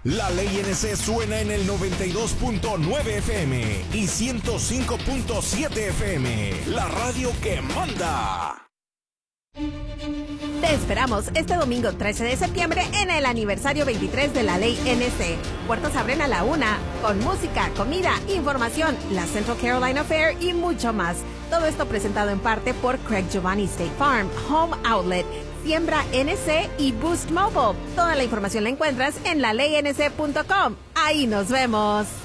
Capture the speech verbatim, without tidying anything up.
La Ley N C suena en el noventa y dos punto nueve F M y ciento cinco punto siete F M, la radio que manda. Te esperamos este domingo trece de septiembre en el aniversario veintitrés de la Ley N C. Puertas abren a la una, con música, comida, información, la Central Carolina Fair y mucho más. Todo esto presentado en parte por Craig Giovanni State Farm, Home Outlet, Siembra N C y Boost Mobile. Toda la información la encuentras en la ley n c punto com. Ahí nos vemos.